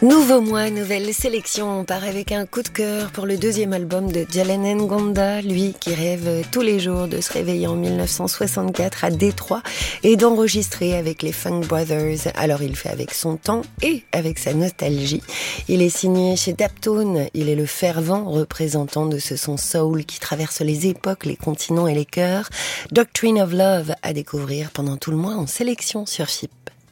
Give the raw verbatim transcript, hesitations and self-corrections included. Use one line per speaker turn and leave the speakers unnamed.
Nouveau mois, nouvelle sélection. On part avec un coup de cœur pour le deuxième album de Jalen Ngonda, lui qui rêve tous les jours de se réveiller en mille neuf cent soixante-quatre à Détroit et d'enregistrer avec les Funk Brothers. Alors il fait avec son temps et avec sa nostalgie. Il est signé chez Daptone. Il est le fervent représentant de ce son soul qui traverse les époques, les continents et les cœurs. Doctrine of Love à découvrir pendant tout le mois en sélection sur F I P.